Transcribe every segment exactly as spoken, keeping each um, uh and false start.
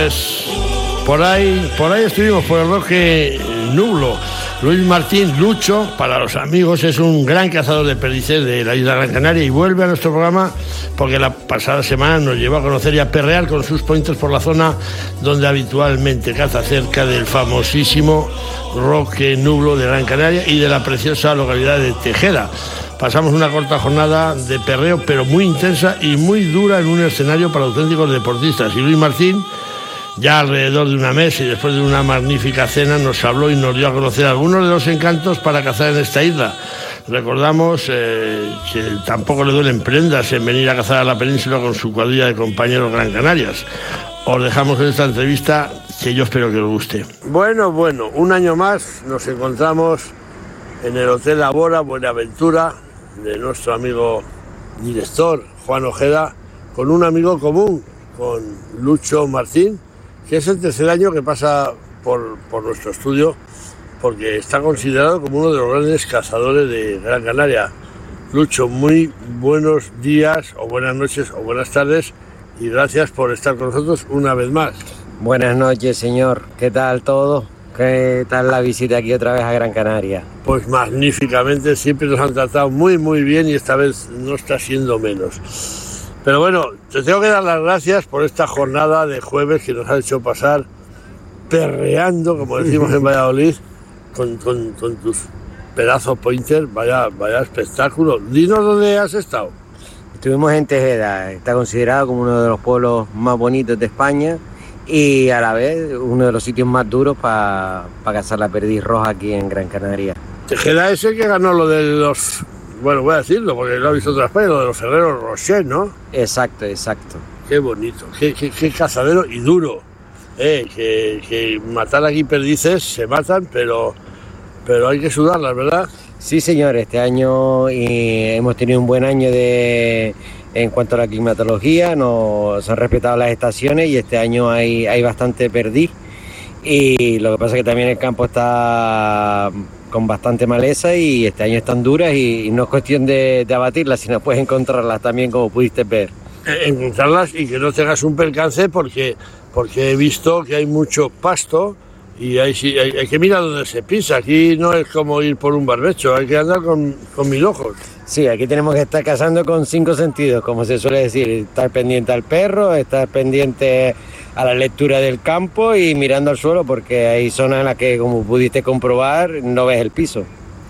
Pues por ahí, por ahí estuvimos, por el Roque Nublo. Luis Martín, Lucho, para los amigos, es un gran cazador de perdices de la isla Gran Canaria y vuelve a nuestro programa porque la pasada semana nos llevó a conocer y a perrear con sus pointers por la zona donde habitualmente caza, cerca del famosísimo Roque Nublo de Gran Canaria y de la preciosa localidad de Tejeda. Pasamos una corta jornada de perreo, pero muy intensa y muy dura en un escenario para auténticos deportistas. Y Luis Martín, ya alrededor de una mesa y después de una magnífica cena, nos habló y nos dio a conocer algunos de los encantos para cazar en esta isla. Recordamos eh, que tampoco le duelen prendas en venir a cazar a la península con su cuadrilla de compañeros Gran Canarias. Os dejamos en esta entrevista que yo espero que os guste. Bueno, bueno, un año más nos encontramos en el Hotel Abora Buenaventura de nuestro amigo director Juan Ojeda, con un amigo común, con Lucho Martín, que es el tercer año que pasa por, por nuestro estudio, porque está considerado como uno de los grandes cazadores de Gran Canaria. Lucho, muy buenos días, o buenas noches, o buenas tardes, y gracias por estar con nosotros una vez más. Buenas noches, señor. ¿Qué tal todo? ¿Qué tal la visita aquí otra vez a Gran Canaria? Pues magníficamente, siempre nos han tratado muy muy bien y esta vez no está siendo menos. Pero bueno, te tengo que dar las gracias por esta jornada de jueves que nos ha hecho pasar perreando, como decimos en Valladolid, con, con, con tus pedazos pointer. Vaya, vaya espectáculo. Dinos dónde has estado. Estuvimos en Tejeda, está considerado como uno de los pueblos más bonitos de España y a la vez uno de los sitios más duros para pa cazar la perdiz roja aquí en Gran Canaria. Tejeda es el que ganó lo de los... Bueno, voy a decirlo porque lo he visto otra vez, lo de los herreros Rocher, ¿no? Exacto, exacto. Qué bonito, qué, qué, qué cazadero y duro. Eh, que, que matar aquí perdices se matan, pero, pero hay que sudarlas, ¿verdad? Sí, señor, este año y hemos tenido un buen año de... En cuanto a la climatología, nos han respetado las estaciones y este año hay, hay bastante perdiz. Y lo que pasa es que también el campo está con bastante maleza y este año están duras y, y no es cuestión de, de abatirlas, sino puedes encontrarlas también, como pudiste ver. Eh, encontrarlas y que no tengas un percance porque, porque he visto que hay mucho pasto y hay, hay, hay que mirar dónde se pisa. Aquí no es como ir por un barbecho, hay que andar con, con mil ojos. Sí, aquí tenemos que estar cazando con cinco sentidos, como se suele decir, estar pendiente al perro, estar pendiente a la lectura del campo y mirando al suelo, porque hay zonas en las que, como pudiste comprobar, no ves el piso.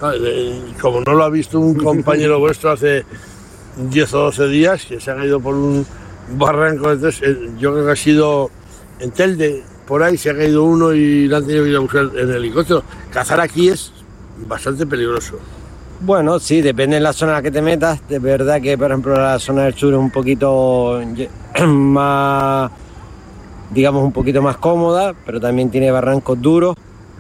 Como no lo ha visto un compañero vuestro hace diez o doce días, que se ha caído por un barranco, entonces yo creo que ha sido en Telde, por ahí se ha caído uno y lo han tenido que ir a buscar en el helicóptero. Cazar aquí es bastante peligroso. Bueno, sí, depende de la zona en la que te metas. De verdad que, por ejemplo, la zona del sur es un poquito más, digamos, un poquito más cómoda, pero también tiene barrancos duros.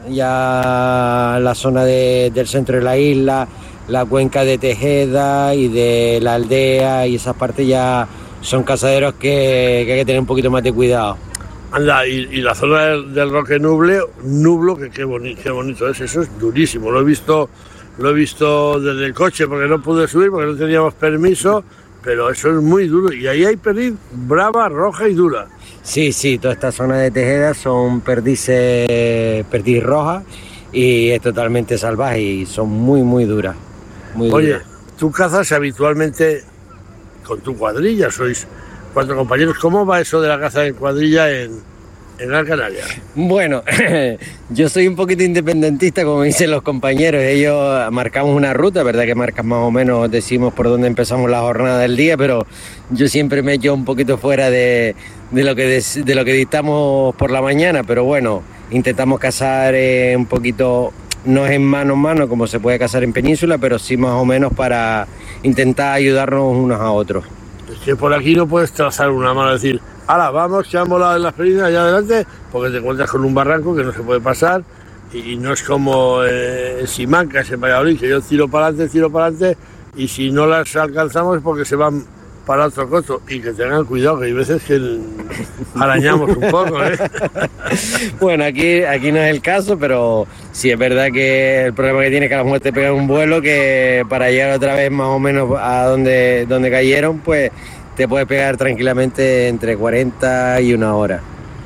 Ya la zona de, del centro de la isla, la cuenca de Tejeda y de la aldea y esas partes ya son cazaderos que, que hay que tener un poquito más de cuidado. Anda, y, y la zona del, del Roque Nublo, Nublo que qué bonito, qué bonito es, eso es durísimo. Lo he visto... Lo he visto desde el coche porque no pude subir, porque no teníamos permiso, pero eso es muy duro. Y ahí hay perdiz brava, roja y dura. Sí, sí, toda esta zona de Tejeda son perdices, perdiz roja y es totalmente salvaje y son muy, muy duras. Muy Oye, duras. Tú cazas habitualmente con tu cuadrilla, sois cuatro compañeros. ¿Cómo va eso de la caza en cuadrilla en... en Gran Canaria? Bueno, yo soy un poquito independentista, como dicen los compañeros. Ellos marcamos una ruta, verdad que marcan más o menos, decimos por dónde empezamos la jornada del día, pero yo siempre me echo un poquito fuera de, de, lo, que de, de lo que dictamos por la mañana, pero bueno, intentamos cazar eh, un poquito, no es en mano en mano como se puede cazar en península, pero sí más o menos para intentar ayudarnos unos a otros. Es que por aquí no puedes trazar una mano, decir, ¡hala, vamos, que hemos la, la experiencia allá adelante! Porque te encuentras con un barranco que no se puede pasar y, y no es como eh, en Simancas, en Valladolid, que yo tiro para adelante, tiro para adelante y si no las alcanzamos es porque se van para otro coto. Y que tengan cuidado, que hay veces que arañamos un poco, ¿eh? Bueno, aquí, aquí no es el caso, pero sí es verdad que el problema que tiene es que a lo mejor te pegan un vuelo que para llegar otra vez más o menos a donde, donde cayeron, pues te puede pegar tranquilamente entre cuarenta y una hora.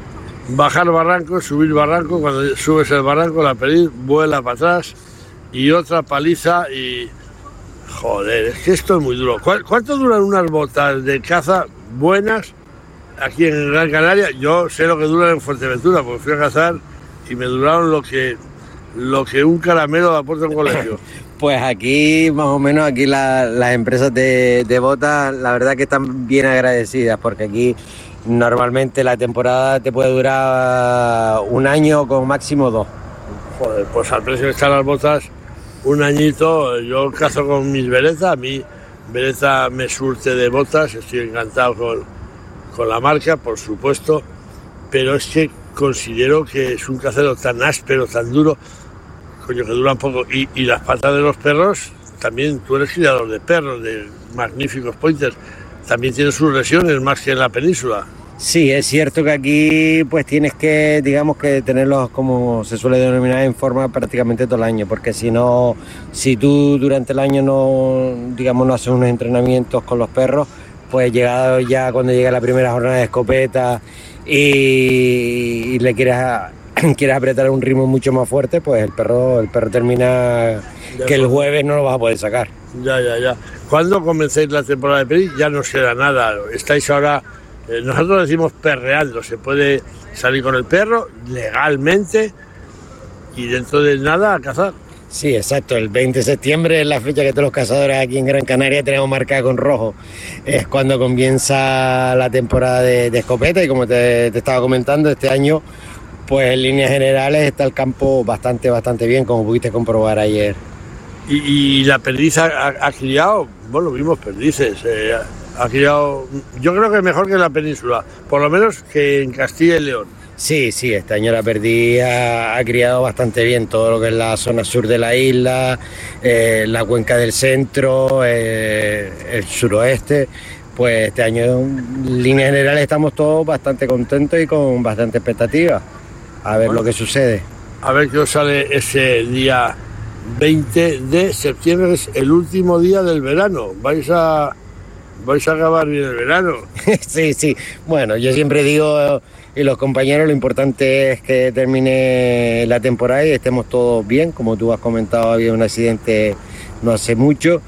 bajar barranco, subir barranco, cuando subes el barranco la perdiz vuela para atrás y otra paliza y... Joder, es que esto es muy duro. ¿Cuánto duran unas botas de caza buenas aquí en Gran Canaria? Yo sé lo que duran en Fuerteventura, porque fui a cazar y me duraron lo que, lo que un caramelo de aporta a un colegio. Pues aquí, más o menos, aquí la, las empresas de, de botas, la verdad que están bien agradecidas, porque aquí normalmente la temporada te puede durar un año con máximo dos. Joder, pues al precio que están las botas, un añito. Yo cazo con mis Beretta, a mí Beretta me surte de botas, estoy encantado con, con la marca, por supuesto, pero es que considero que es un cazadero tan áspero, tan duro, coño, que dura un poco. Y, y las patas de los perros, también tú eres criador de perros, de magníficos pointers, también tienen sus lesiones más que en la península. Sí, es cierto que aquí pues tienes que, digamos que tenerlos, como se suele denominar, en forma prácticamente todo el año, porque si no, si tú durante el año no, digamos, no haces unos entrenamientos con los perros, pues llegado ya cuando llega la primera jornada de escopeta y, y le quieres, quieres apretar un ritmo mucho más fuerte, pues el perro, el perro termina que el jueves no lo vas a poder sacar. Ya, ya, ya. ¿Cuándo comencéis la temporada de perdiz? Ya no será nada. Estáis ahora... Nosotros decimos perreando, se puede salir con el perro legalmente y dentro de nada a cazar. Sí, exacto, el veinte de septiembre es la fecha que todos los cazadores aquí en Gran Canaria tenemos marcada con rojo. Es cuando comienza la temporada de, de escopeta y como te, te estaba comentando, este año pues en líneas generales está el campo bastante, bastante bien, como pudiste comprobar ayer. ¿Y, y la perdiz ha, ha, ha criado? Bueno, vimos perdices, eh, ha criado, yo creo que mejor que en la península, por lo menos que en Castilla y León. Sí, sí, este año la perdiz ha, ha criado bastante bien todo lo que es la zona sur de la isla, eh, la cuenca del centro, eh, el suroeste. Pues este año en líneas generales estamos todos bastante contentos y con bastante expectativa. A ver bueno, lo que sucede. A ver qué os sale ese día veinte de septiembre, que es el último día del verano. Vais a... vais a acabar bien el verano. Sí, sí. Bueno, yo siempre digo, y los compañeros, lo importante es que termine la temporada y estemos todos bien. Como tú has comentado, había un accidente no hace mucho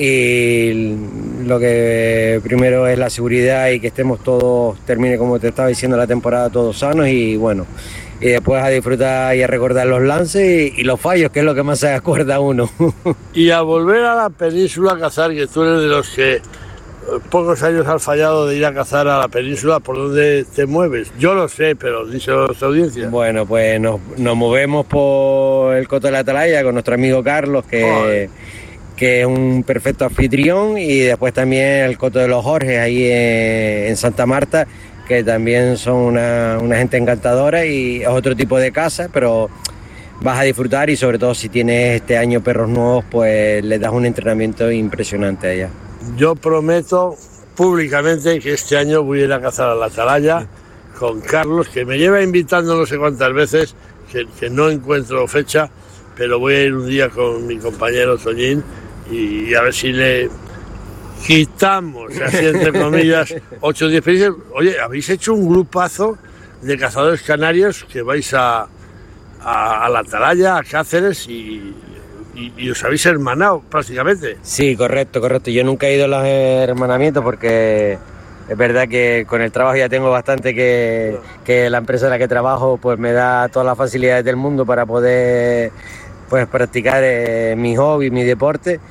y lo que primero es la seguridad y que estemos todos, termine como te estaba diciendo la temporada, todos sanos y bueno, y después a disfrutar y a recordar los lances y, y los fallos, que es lo que más se acuerda uno. Y a volver a la península a cazar, que tú eres de los que pocos años has fallado de ir a cazar a la península. ¿Por dónde te mueves? Yo lo sé, pero díselo a nuestra audiencia. Bueno, pues nos, nos movemos por el Coto de la Atalaya con nuestro amigo Carlos, que, que es un perfecto anfitrión, y después también el Coto de los Jorges, ahí en, en Santa Marta, que también son una, una gente encantadora y es otro tipo de caza, pero vas a disfrutar y sobre todo si tienes este año perros nuevos, pues les das un entrenamiento impresionante allá. Yo prometo públicamente que este año voy a ir a cazar a la Atalaya con Carlos, que me lleva invitando no sé cuántas veces, que, que no encuentro fecha, pero voy a ir un día con mi compañero Toñín y a ver si le quitamos, así entre comillas, ocho o diez experiencias. Oye, habéis hecho un grupazo de cazadores canarios que vais a, a, a la Atalaya, a Cáceres y... Y, y os habéis hermanado prácticamente. Sí, correcto, correcto. Yo nunca he ido a los hermanamientos porque es verdad que con el trabajo ya tengo bastante que, que la empresa en la que trabajo pues me da todas las facilidades del mundo para poder pues practicar eh, mi hobby, mi deporte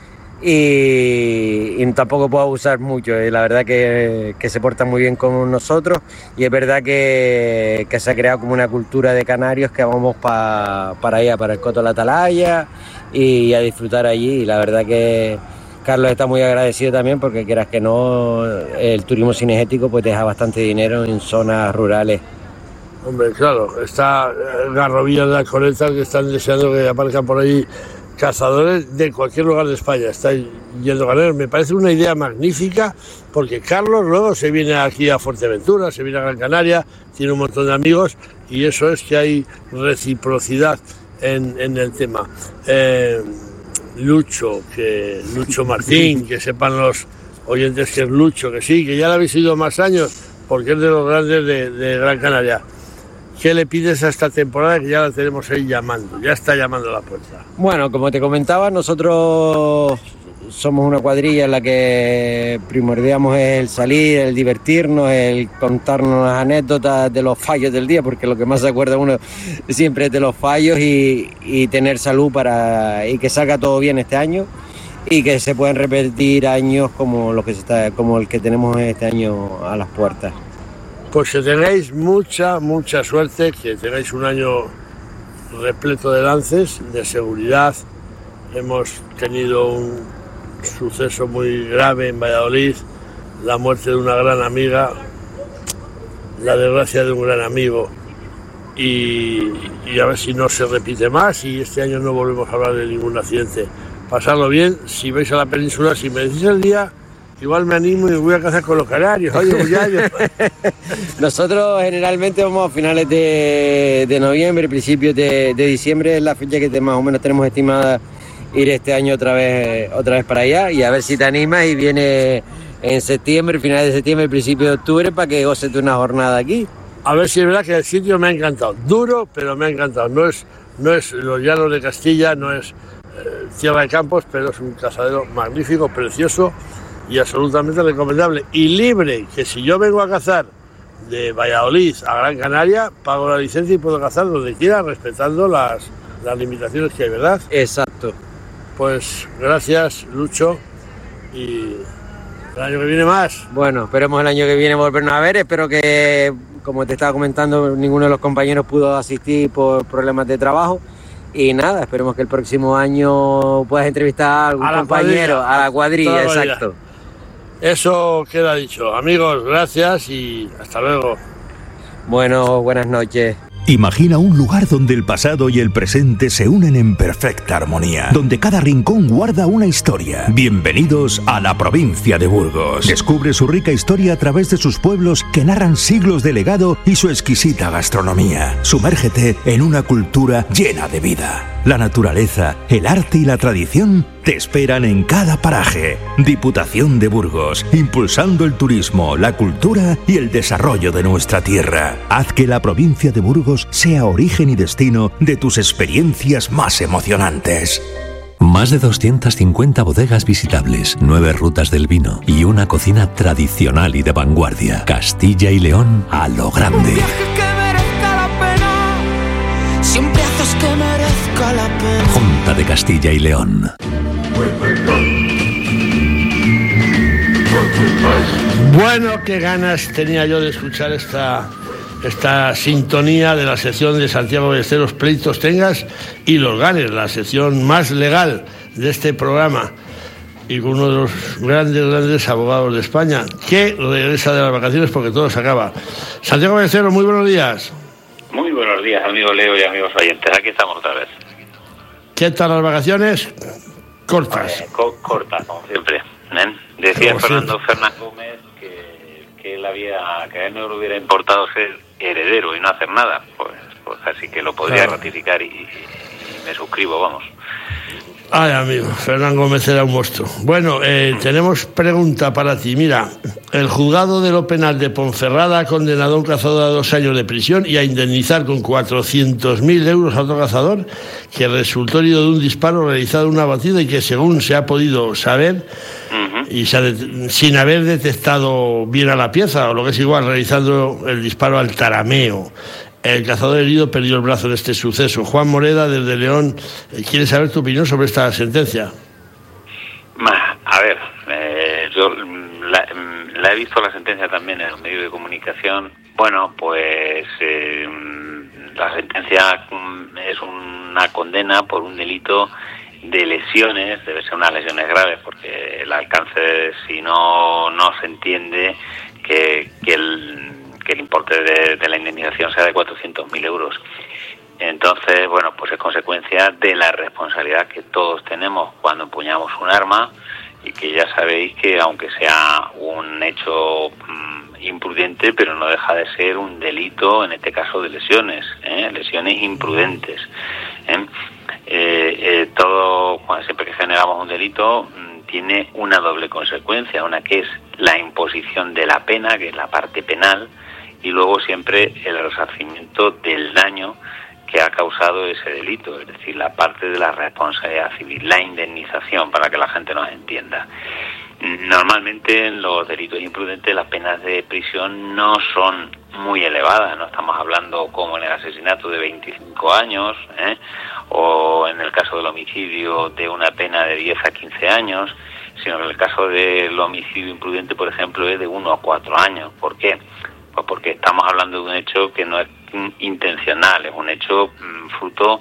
y, y tampoco puedo abusar mucho. Y la verdad que, que se portan muy bien con nosotros y es verdad que, que se ha creado como una cultura de canarios que vamos pa, para allá, para el Coto de la Atalaya y a disfrutar allí. Y la verdad que Carlos está muy agradecido también porque quieras que no, el turismo cinegético pues deja bastante dinero en zonas rurales. Hombre, claro, está Garrovillas de las Coletas que están deseando que aparezcan por ahí cazadores de cualquier lugar de España. Está yendo a ganar. Me parece una idea magnífica porque Carlos luego se viene aquí a Fuerteventura, se viene a Gran Canaria, tiene un montón de amigos y eso es que hay reciprocidad En, en el tema. Eh, Lucho, que Lucho Martín, que sepan los oyentes que es Lucho, que sí, que ya lo habéis ido más años, porque es de los grandes de, de Gran Canaria. ¿qué le pides a esta temporada que ya la tenemos ahí llamando? Ya está llamando a la puerta. Bueno, como te comentaba, nosotros somos una cuadrilla en la que primordiamos el salir, el divertirnos, el contarnos las anécdotas de los fallos del día, porque lo que más se acuerda uno siempre es de los fallos, y, y tener salud para y que salga todo bien este año y que se puedan repetir años como lo que se está, como el que tenemos este año a las puertas. Pues que tengáis mucha, mucha suerte, que tengáis un año repleto de lances, de seguridad. Hemos tenido un suceso muy grave en Valladolid, la muerte de una gran amiga, la desgracia de un gran amigo, y, y a ver si no se repite más y este año no volvemos a hablar de ningún accidente. Pasadlo bien, si vais a la península, si me decís el día, igual me animo y voy a cazar con los canarios. Oye, pues ya, yo... Nosotros generalmente vamos a finales de, de noviembre, principios de, de diciembre, es la fecha que te, más o menos tenemos estimada ir este año otra vez otra vez para allá, y a ver si te animas y vienes en septiembre, finales de septiembre, principio de octubre, para que goces de una jornada aquí. A ver si es verdad que el sitio me ha encantado, duro, pero me ha encantado. No es, no es los llanos de Castilla, no es eh, tierra de campos, pero es un cazadero magnífico, precioso y absolutamente recomendable. Y libre, que si yo vengo a cazar de Valladolid a Gran Canaria, pago la licencia y puedo cazar donde quiera, respetando las, las limitaciones que hay, ¿verdad? Exacto. Pues gracias, Lucho, y el año que viene más. Bueno, esperemos el año que viene volvernos a ver. Espero que, como te estaba comentando, ninguno de los compañeros pudo asistir por problemas de trabajo. Y nada, esperemos que el próximo año puedas entrevistar a algún a compañero, cuadrilla, a la cuadrilla, exacto. Eso queda dicho. Amigos, gracias y hasta luego. Bueno, buenas noches. Imagina un lugar donde el pasado y el presente se unen en perfecta armonía, donde cada rincón guarda una historia. Bienvenidos a la provincia de Burgos. Descubre su rica historia a través de sus pueblos que narran siglos de legado y su exquisita gastronomía. Sumérgete en una cultura llena de vida. La naturaleza, el arte y la tradición te esperan en cada paraje. Diputación de Burgos, impulsando el turismo, la cultura y el desarrollo de nuestra tierra. Haz que la provincia de Burgos sea origen y destino de tus experiencias más emocionantes. Más de doscientas cincuenta bodegas visitables, nueve rutas del vino y una cocina tradicional y de vanguardia. Castilla y León a lo grande. Siempre haces que merezca la pena. Junta de Castilla y León. Bueno, qué ganas tenía yo de escuchar esta, esta sintonía de la sección de Santiago Ballesteros, Pleitos Tengas y los ganes, la sección más legal de este programa, y con uno de los grandes, grandes abogados de España, que regresa de las vacaciones porque todo se acaba. Santiago Ballesteros, muy buenos días. Muy buenos días, amigo Leo y amigos oyentes. Aquí estamos otra vez. ¿Qué tal las vacaciones? Cortas. Eh, co- cortas, como siempre. ¿eh? Decía como Fernando siempre. Fernández Gómez que, que él había, que a él no le hubiera importado ser heredero y no hacer nada. Pues, pues así que lo podría claro. ratificar y, y, y me suscribo, vamos. Ay, amigo, Fernán Gómez era un monstruo. Bueno, eh, tenemos pregunta para ti. Mira, el juzgado de lo penal de Ponferrada ha condenado a un cazador a dos años de prisión y a indemnizar con cuatrocientos mil euros a otro cazador que resultó herido de un disparo realizado en una batida y que, según se ha podido saber, uh-huh. y se ha de- sin haber detectado bien a la pieza, o lo que es igual, realizando el disparo al tarameo. El cazador herido perdió el brazo en este suceso. Juan Moreda, desde León, quiere saber tu opinión sobre esta sentencia. A ver, eh, yo la, la he visto la sentencia también en los medios de comunicación. Bueno, pues eh, la sentencia es una condena por un delito de lesiones, debe ser unas lesiones graves, porque el alcance, si no, no se entiende que, que el... que el importe de, de la indemnización sea de cuatrocientos mil euros. Entonces, bueno, pues es consecuencia de la responsabilidad que todos tenemos cuando empuñamos un arma, y que ya sabéis que aunque sea un hecho mmm, imprudente, pero no deja de ser un delito, en este caso de lesiones, ¿eh? lesiones imprudentes. ¿eh? Eh, eh, todo, cuando, siempre que generamos un delito, mmm, tiene una doble consecuencia, una que es la imposición de la pena, que es la parte penal, y luego siempre el resarcimiento del daño que ha causado ese delito, es decir, la parte de la responsabilidad civil, la indemnización, para que la gente nos entienda. Normalmente en los delitos imprudentes las penas de prisión no son muy elevadas, no estamos hablando como en el asesinato de veinticinco años, ¿eh? o en el caso del homicidio de una pena de diez a quince años, sino en el caso del homicidio imprudente, por ejemplo, es de uno a cuatro años. ¿Por qué? Pues porque estamos hablando de un hecho que no es intencional, es un hecho mmm, fruto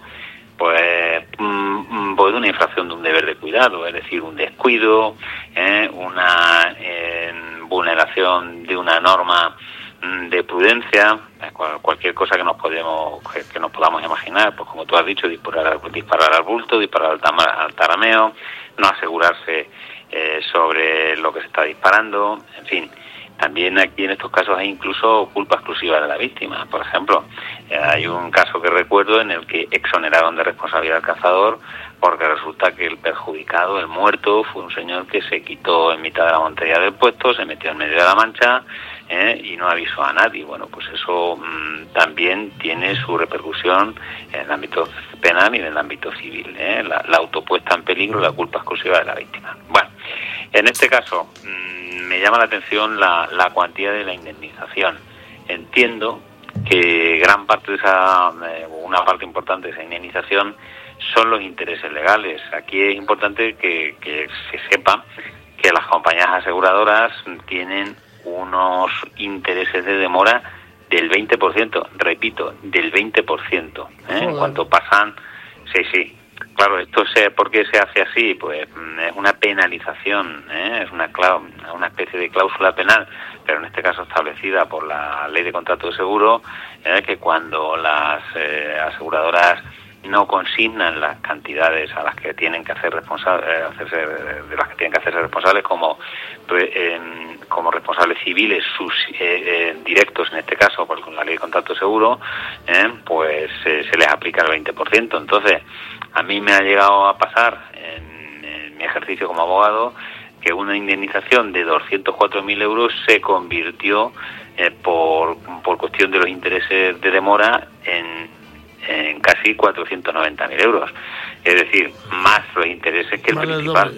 pues, mmm, pues de una infracción de un deber de cuidado, es decir, un descuido, eh, una eh, vulneración de una norma mmm, de prudencia, eh, cual, cualquier cosa que nos podemos que, que nos podamos imaginar, pues como tú has dicho, disparar, disparar al bulto, disparar al, tama, al tarameo, no asegurarse eh, sobre lo que se está disparando, en fin. También aquí en estos casos hay incluso culpa exclusiva de la víctima. Por ejemplo, eh, hay un caso que recuerdo en el que exoneraron de responsabilidad al cazador porque resulta que el perjudicado, el muerto, fue un señor que se quitó en mitad de la montería del puesto, se metió en medio de la mancha eh, y no avisó a nadie. Bueno, pues eso mmm, también tiene su repercusión en el ámbito penal y en el ámbito civil. Eh, la, la autopuesta en peligro, la culpa exclusiva de la víctima. Bueno, en este caso mmm, me llama la atención la, la cuantía de la indemnización. Entiendo que gran parte de esa, eh, una parte importante de esa indemnización son los intereses legales. Aquí es importante que, que se sepa que las compañías aseguradoras tienen unos intereses de demora del veinte por ciento, repito, del veinte por ciento, ¿eh? En cuanto pasan, sí, sí. Claro, esto se, ¿por qué se hace así? Pues es una penalización, ¿eh? es una, una especie de cláusula penal, pero en este caso establecida por la Ley de Contrato de Seguro, ¿eh? que cuando las eh, aseguradoras no consignan las cantidades a las que tienen que hacer responsables, eh, hacerse, de las que tienen que hacerse responsables como eh, como responsables civiles sus eh, eh, directos en este caso, porque con la Ley de Contrato de Seguro, eh, pues eh, se les aplica el veinte por ciento. Entonces, a mí me ha llegado a pasar en, en mi ejercicio como abogado que una indemnización de doscientos cuatro mil euros se convirtió eh, por, por cuestión de los intereses de demora en, en casi cuatrocientos noventa mil euros. Es decir, más los intereses que el vale, principal.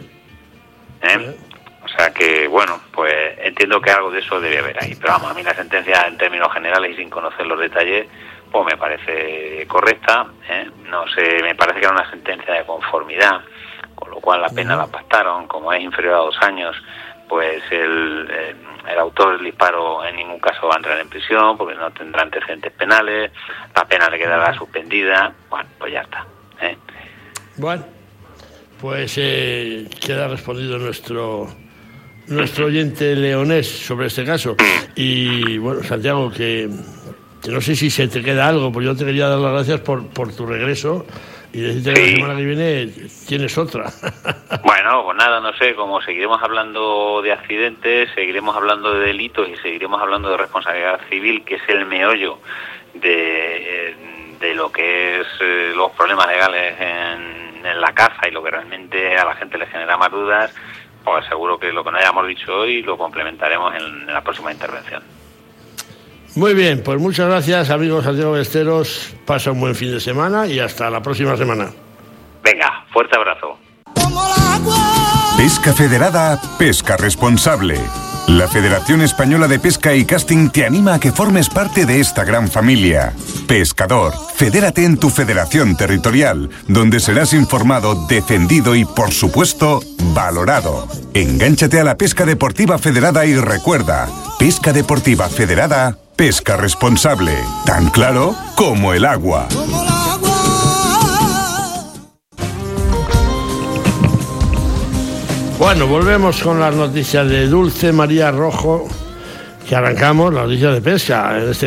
¿Eh? O sea que, bueno, pues entiendo que algo de eso debe haber ahí. Pero vamos, a mí la sentencia en términos generales y sin conocer los detalles, pues me parece correcta, ¿eh? No sé, me parece que era una sentencia de conformidad, con lo cual la pena la pactaron, como es inferior a dos años, pues el, el, el autor del disparo en ningún caso va a entrar en prisión, porque no tendrá antecedentes penales, la pena le quedará suspendida, bueno, pues ya está, ¿eh? Bueno, pues eh, queda respondido nuestro... nuestro oyente leonés sobre este caso. Y bueno, Santiago, que, que no sé si se te queda algo, porque yo te quería dar las gracias por, por tu regreso y decirte que sí, la semana que viene tienes otra. Bueno, pues nada, no sé, como seguiremos hablando de accidentes, seguiremos hablando de delitos y seguiremos hablando de responsabilidad civil, que es el meollo de, de lo que es eh, los problemas legales en, en la caza y lo que realmente a la gente le genera más dudas. Pues seguro que lo que no hayamos dicho hoy lo complementaremos en, en la próxima intervención. Muy bien, pues muchas gracias, amigos Santiago Ballesteros. Pasa un buen fin de semana y hasta la próxima semana. Venga, fuerte abrazo. Pesca Federada, pesca responsable. La Federación Española de Pesca y Casting te anima a que formes parte de esta gran familia. Pescador, fedérate en tu federación territorial, donde serás informado, defendido y, por supuesto, valorado. Engánchate a la pesca deportiva federada y recuerda, pesca deportiva federada, pesca responsable. Tan claro como el agua. Bueno, volvemos con las noticias de Dulce María Rojo, que arrancamos las noticias de pesca. En este